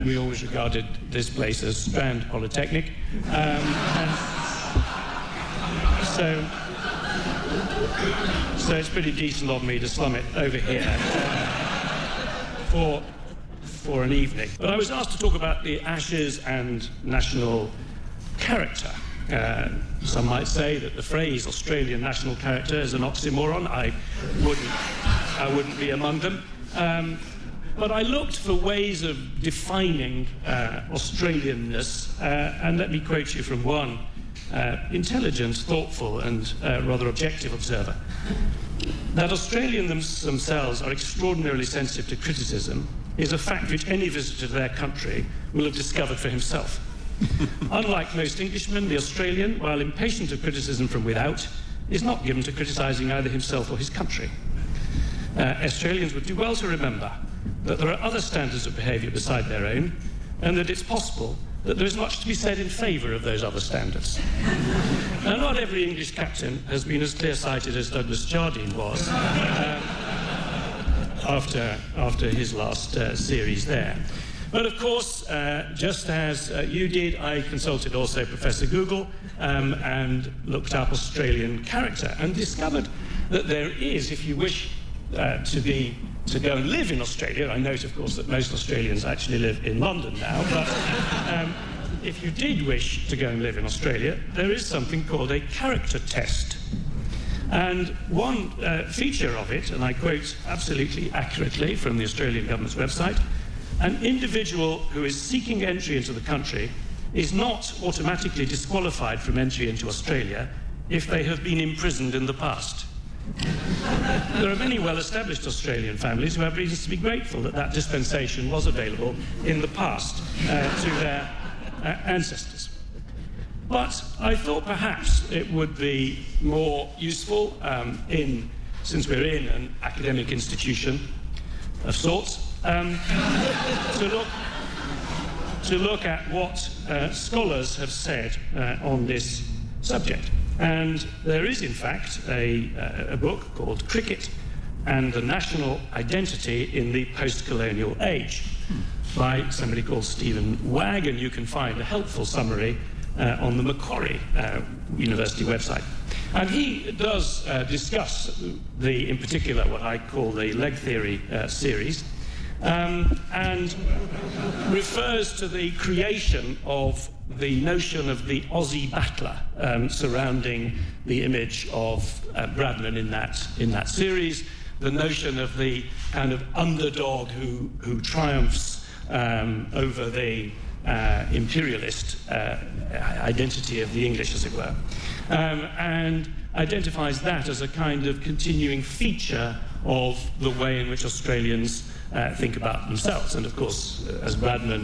We always regarded this place as Strand Polytechnic. So it's pretty decent of me to slum it over here for an evening. But I was asked to talk about the Ashes and national character. Some might say that the phrase Australian national character is an oxymoron. I wouldn't be among them. But I looked for ways of defining Australianness, and let me quote you from one intelligent, thoughtful, and rather objective observer. That Australians themselves are extraordinarily sensitive to criticism is a fact which any visitor to their country will have discovered for himself. Unlike most Englishmen, the Australian, while impatient of criticism from without, is not given to criticising either himself or his country. Australians would do well to remember that there are other standards of behaviour beside their own, and that it's possible that there is much to be said in favour of those other standards. Now, not every English captain has been as clear-sighted as Douglas Jardine was after his last series there. But of course, just as you did, I consulted also Professor Google and looked up Australian character and discovered that there is, if you wish to go and live in Australia. I note, of course, that most Australians actually live in London now, but if you did wish to go and live in Australia, there is something called a character test. And one feature of it, and I quote absolutely accurately from the Australian government's website, an individual who is seeking entry into the country is not automatically disqualified from entry into Australia if they have been imprisoned in the past. There are many well-established Australian families who have reasons to be grateful that that dispensation was available in the past to their ancestors. But I thought perhaps it would be more useful, since we're in an academic institution of sorts, to look at what scholars have said on this subject. And there is, in fact, a book called Cricket and the National Identity in the Post-Colonial Age by somebody called Stephen Wagg, and you can find a helpful summary on the Macquarie University website. And he does discuss in particular, what I call the leg theory series, and refers to the creation of the notion of the Aussie battler surrounding the image of Bradman in that series, the notion of the kind of underdog who triumphs over the imperialist identity of the English, as it were, and identifies that as a kind of continuing feature of the way in which Australians think about themselves. And of course, as Bradman,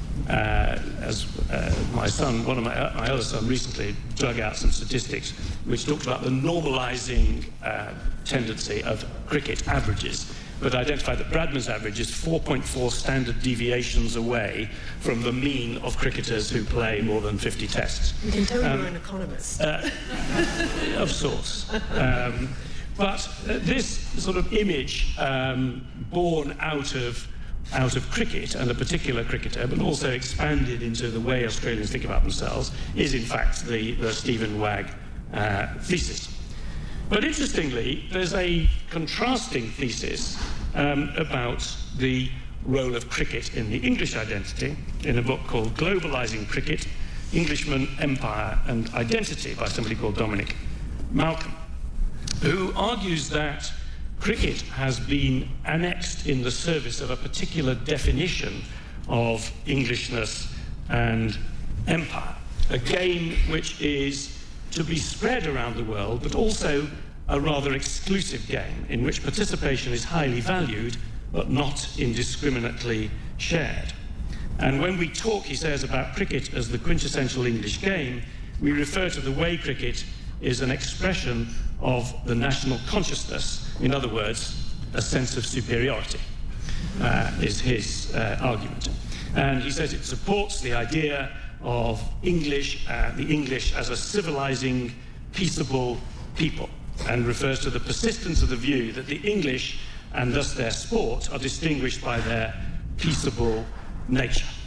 one of my other son recently dug out some statistics which talked about the normalising tendency of cricket averages, but identified that Bradman's average is 4.4 standard deviations away from the mean of cricketers who play more than 50 tests. You can tell you're an economist. Of sorts. But this sort of image born out of cricket and a particular cricketer, but also expanded into the way Australians think about themselves, is in fact the Stephen Wagg thesis. But interestingly, there's a contrasting thesis about the role of cricket in the English identity in a book called Globalising Cricket, Englishmen, Empire and Identity by somebody called Dominic Malcolm, who argues that cricket has been annexed in the service of a particular definition of Englishness and empire, a game which is to be spread around the world, but also a rather exclusive game in which participation is highly valued, but not indiscriminately shared. And when we talk, he says, about cricket as the quintessential English game, we refer to the way cricket is an expression of the national consciousness. In other words, a sense of superiority, is his argument. And he says it supports the idea of the English as a civilizing, peaceable people, and refers to the persistence of the view that the English, and thus their sport, are distinguished by their peaceable nature.